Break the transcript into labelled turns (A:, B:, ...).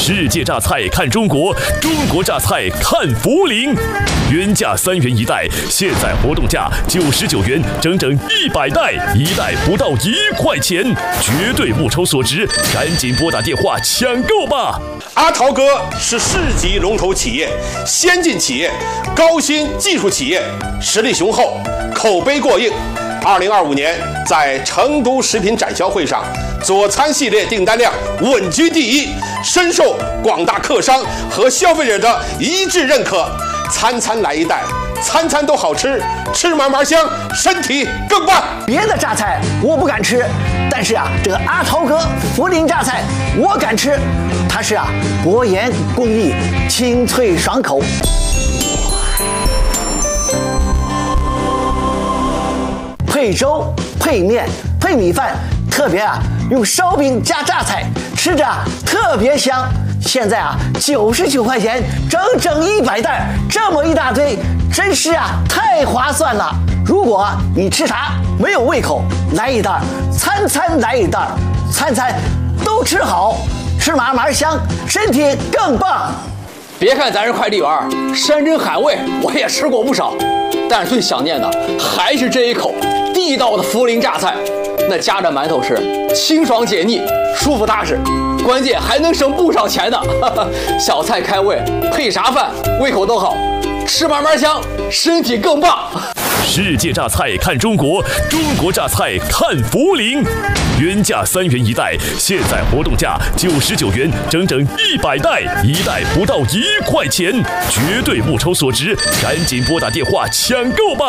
A: 世界榨菜看中国，中国榨菜看涪陵。原价3元一袋，现在活动价99元，整整100袋，一袋不到1块钱，绝对物超所值，赶紧拨打电话抢购吧！
B: 阿陶哥是市级龙头企业、先进企业、高新技术企业，实力雄厚，口碑过硬。2025年在成都食品展销会上，佐餐系列订单量稳居第一，深受广大客商和消费者的一致认可。餐餐来一袋，餐餐都好吃，吃嘛嘛香，身体更棒。
C: 别的榨菜我不敢吃，但是这个阿陶哥涪陵榨菜我敢吃，它是薄盐工艺，清脆爽口。配粥、配面、配米饭，特别用烧饼加榨菜，吃着特别香。现在99块钱，整整100袋，这么一大堆，真是太划算了。如果你吃啥没有胃口，来一袋，餐餐来一袋，餐餐都吃好，吃嘛嘛香，身体更棒。
D: 别看咱是快递员，山珍海味我也吃过不少，但是最想念的还是这一口地道的涪陵榨菜。那夹着馒头吃，清爽解腻，舒服踏实，关键还能省不少钱呢。小菜开胃，配啥饭胃口都好，吃嘛嘛香，身体更棒。
A: 世界榨菜看中国，中国榨菜看涪陵。原价3元一袋，现在活动价99元，整整100袋，一袋不到1块钱，绝对物超所值，赶紧拨打电话抢购吧！